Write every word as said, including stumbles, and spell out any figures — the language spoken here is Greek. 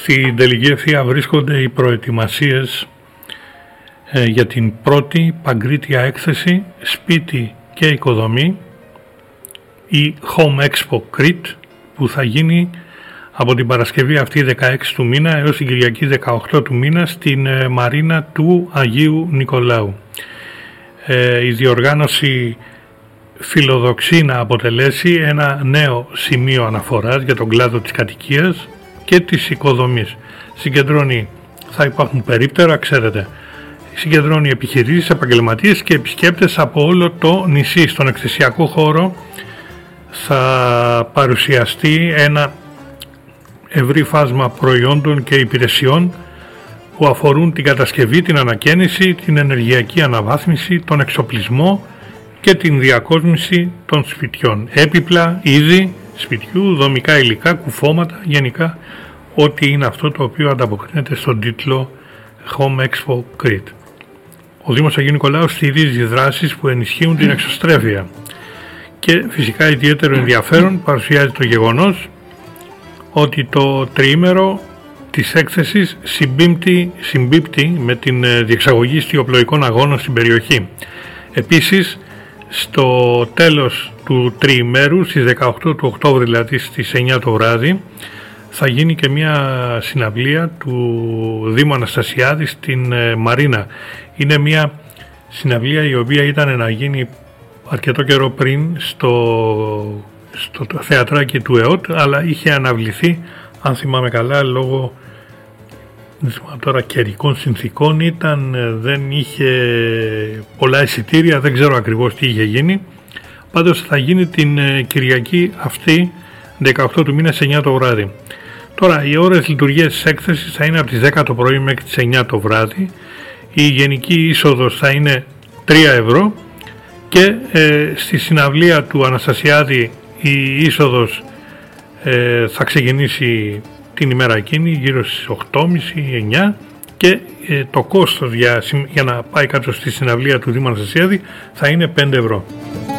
Στην τελική ευθεία βρίσκονται οι προετοιμασίες ε, για την πρώτη παγκρίτια έκθεση σπίτι και οικοδομή, η Home Expo Crete, που θα γίνει από την Παρασκευή αυτή δεκαέξι του μήνα έως την Κυριακή δεκαοκτώ του μήνα στην ε, Μαρίνα του Αγίου Νικολάου. Ε, η διοργάνωση φιλοδοξεί να αποτελέσει ένα νέο σημείο αναφοράς για τον κλάδο της κατοικίας και της οικοδομής. Συγκεντρώνει, θα υπάρχουν περίπτερα, ξέρετε, συγκεντρώνει επιχειρήσεις, επαγγελματίες και επισκέπτες από όλο το νησί. Στον εκθεσιακό χώρο θα παρουσιαστεί ένα ευρύ φάσμα προϊόντων και υπηρεσιών που αφορούν την κατασκευή, την ανακαίνιση, την ενεργειακή αναβάθμιση, τον εξοπλισμό και την διακόσμηση των σπιτιών. Έπιπλα, είδη σπιτιού, δομικά υλικά, κουφώματα, γενικά ό,τι είναι αυτό το οποίο ανταποκρίνεται στον τίτλο Home Expo Crete. Ο Δήμος Αγίου Νικολάου στηρίζει δράσεις που ενισχύουν την εξωστρέφεια και φυσικά ιδιαίτερο ενδιαφέρον παρουσιάζει το γεγονός ότι το τριήμερο της έκθεσης συμπίπτει, συμπίπτει με την διεξαγωγή στιοπλοϊκών αγώνων στην περιοχή. Επίσης, στο τέλος του τριημέρου, στις δεκαοκτώ του Οκτώβρη, δηλαδή στις εννιά το βράδυ, θα γίνει και μια συναυλία του Δήμου Αναστασιάδη στην Μαρίνα. Είναι μια συναυλία η οποία ήταν να γίνει αρκετό καιρό πριν στο, στο θεατράκι του ΕΟΤ, αλλά είχε αναβληθεί, αν θυμάμαι καλά, λόγω τώρα καιρικών συνθήκων ήταν, δεν είχε πολλά εισιτήρια, δεν ξέρω ακριβώς τι είχε γίνει. Πάντως θα γίνει την Κυριακή αυτή δεκαοκτώ του μήνα σε εννιά το βράδυ. Τώρα οι ώρες λειτουργίας της έκθεσης θα είναι από τις δέκα το πρωί μέχρι τις εννιά το βράδυ. Η γενική είσοδος θα είναι τρία ευρώ και ε, στη συναυλία του Αναστασιάδη η είσοδος ε, θα ξεκινήσει την ημέρα εκείνη γύρω στις οκτώ και μισή εννιά και ε, το κόστος για, για να πάει κάτω στη συναυλία του Δήμου Αναστασιάδη θα είναι πέντε ευρώ.